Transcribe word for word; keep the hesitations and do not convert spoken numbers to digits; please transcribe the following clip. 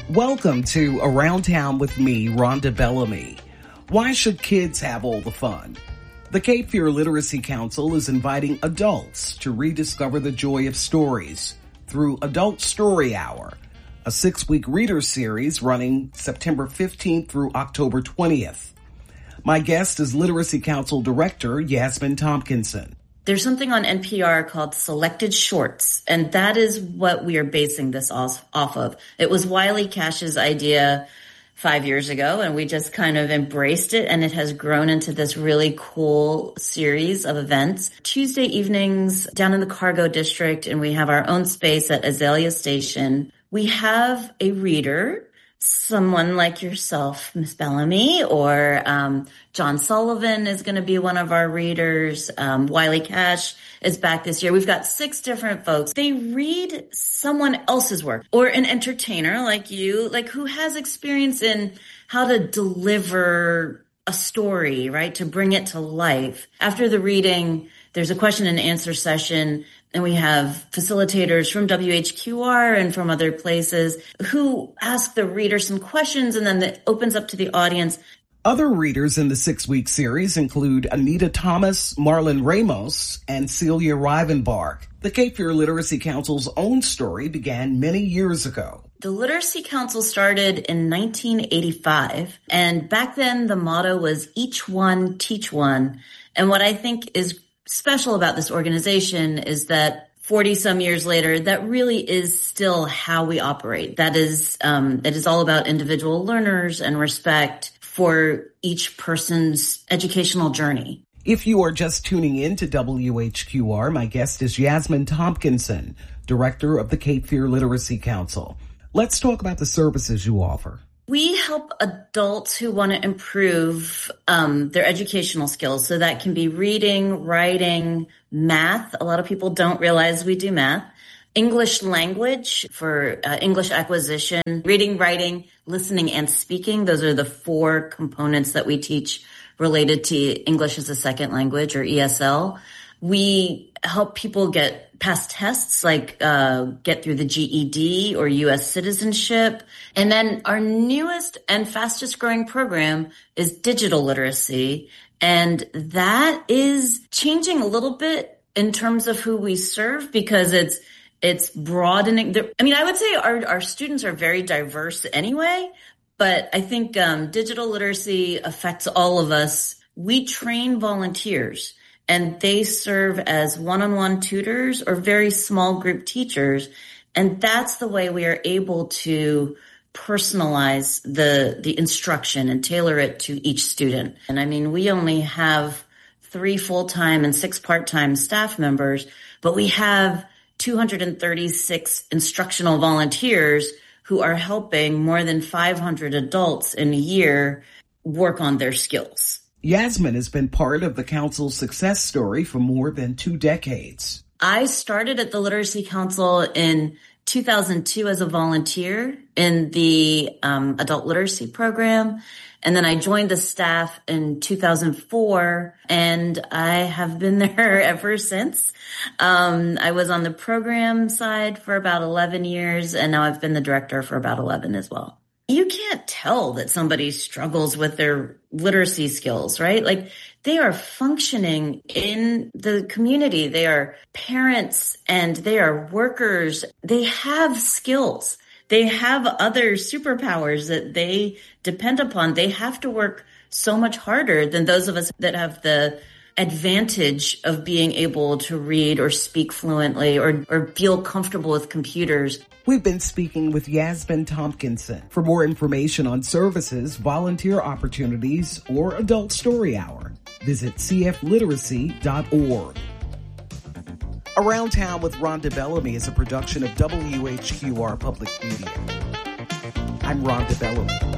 Welcome to Around Town with me, Rhonda Bellamy. Why should kids have all the fun? The Cape Fear Literacy Council is inviting adults to rediscover the joy of stories through Adult Story Hour, a six-week reader series running September fifteenth through October twentieth. My guest is Literacy Council Director Yasmin Tompkinson. There's something on N P R called Selected Shorts, and that is what we are basing this off of. It was Wiley Cash's idea five years ago, and we just kind of embraced it, and it has grown into this really cool series of events. Tuesday evenings down in the Cargo District, and we have our own space at Azalea Station. We have a reader, someone like yourself, Miss Bellamy, or um, John Sullivan is going to be one of our readers. Um, Wiley Cash is back this year. We've got six different folks. They read someone else's work, or an entertainer like you, like who has experience in how to deliver a story, right? To bring it to life. After the reading, there's a question and answer session. And we have facilitators from W H Q R and from other places who ask the reader some questions, and then it opens up to the audience. Other readers in the six-week series include Anita Thomas, Marlon Ramos, and Celia Rivenbark. The Cape Fear Literacy Council's own story began many years ago. The Literacy Council started in nineteen eighty-five, and back then the motto was each one, teach one. And what I think is special about this organization is that forty some years later, that really is still how we operate. That is, um, it is all about individual learners and respect for each person's educational journey. If you are just tuning in to W H Q R, my guest is Yasmin Tompkinson, Director of the Cape Fear Literacy Council. Let's talk about the services you offer. We help adults who want to improve um, their educational skills. So that can be reading, writing, math. A lot of people don't realize we do math. English language for uh, English acquisition, reading, writing, listening, and speaking. Those are the four components that we teach related to English as a second language, or E S L. We help people get past tests, like uh get through the G E D or U S citizenship. And then our newest and fastest growing program is digital literacy. And that is changing a little bit in terms of who we serve, because it's it's broadening. The, I mean, I would say our, our students are very diverse anyway, but I think um digital literacy affects all of us. We train volunteers, and they serve as one-on-one tutors or very small group teachers. And that's the way we are able to personalize the, the instruction and tailor it to each student. And I mean, we only have three full-time and six part-time staff members, but we have two hundred thirty-six instructional volunteers who are helping more than five hundred adults in a year work on their skills. Yasmin has been part of the council's success story for more than two decades. I started at the Literacy Council in two thousand two as a volunteer in the um, adult literacy program. And then I joined the staff in two thousand four, and I have been there ever since. Um, I was on the program side for about eleven years, and now I've been the director for about eleven as well. You can't tell that somebody struggles with their literacy skills, right? Like, they are functioning in the community. They are parents and they are workers. They have skills. They have other superpowers that they depend upon. They have to work so much harder than those of us that have the advantage of being able to read or speak fluently or, or feel comfortable with computers. We've been speaking with Yasmin Tompkinson. For more information on services, volunteer opportunities, or Adult Story Hour, visit c f literacy dot org. Around Town with Rhonda Bellamy is a production of W H Q R Public Media. I'm Rhonda Bellamy.